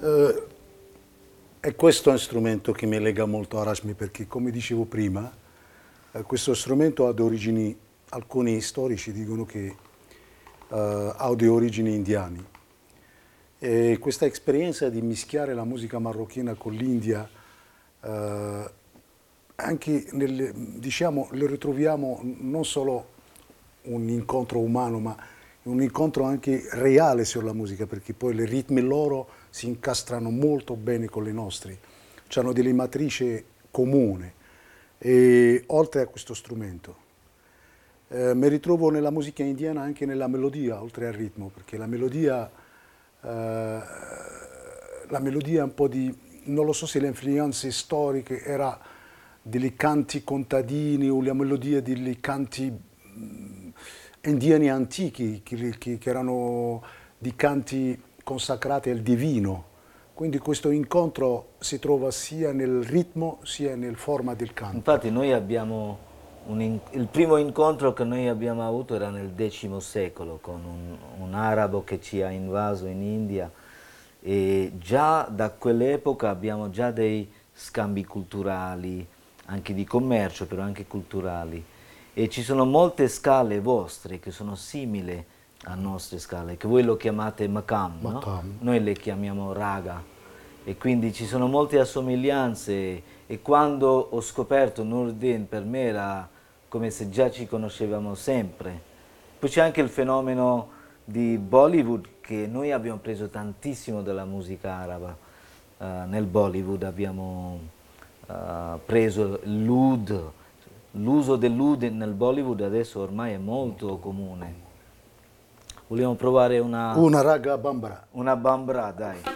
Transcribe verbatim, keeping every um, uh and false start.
Eh, è questo strumento che mi lega molto a Rashmi, perché come dicevo prima, eh, questo strumento ha di origini, alcuni storici dicono che eh, ha di origini indiane. E questa esperienza di mischiare la musica marocchina con l'India, eh, anche nel, diciamo, lo ritroviamo non solo un incontro umano, ma un incontro anche reale sulla musica, perché poi le ritmi loro si incastrano molto bene con le nostre, hanno delle matrici comuni, e oltre a questo strumento. Eh, mi ritrovo nella musica indiana anche nella melodia, oltre al ritmo, perché la melodia, eh, la melodia un po' di, non lo so se le influenze storiche era dei canti contadini o la melodia dei canti mh, indiani antichi, che, che, che erano di canti consacrati al divino. Quindi questo incontro si trova sia nel ritmo sia nel forma del canto. Infatti noi abbiamo un in- il primo incontro che noi abbiamo avuto era nel X secolo con un, un arabo che ci ha invaso in India, e già da quell'epoca abbiamo già dei scambi culturali, anche di commercio, però anche culturali. E ci sono molte scale vostre che sono simili a nostre scale, che voi lo chiamate makam, no? Makam. Noi le chiamiamo raga. E quindi ci sono molte assomiglianze, e quando ho scoperto Nuruddin per me era come se già ci conoscevamo sempre. Poi c'è anche il fenomeno di Bollywood, che noi abbiamo preso tantissimo dalla musica araba. Uh, nel Bollywood abbiamo uh, preso l'oud, l'uso dell'oud nel Bollywood adesso ormai è molto comune. Vogliamo provare una, Una raga bambara. una bambra, dai.